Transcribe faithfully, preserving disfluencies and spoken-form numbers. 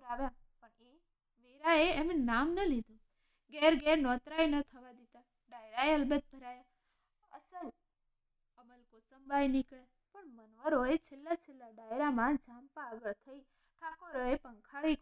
આવ્યા, પણ એ વેરાએ એમ નામ ન લીધું. ઘેર ઘેર નોતરાય ન થવા દીધા, ડાયરાએ અલબત્ત ભરાયા. અસલ અમલ કોસંબાઈ નીકળે, પણ મનવરોએ છેલ્લા છેલ્લા ડાયરામાં ઝાંપા આગળ થઈ ઠાકોરોએ પંખાળી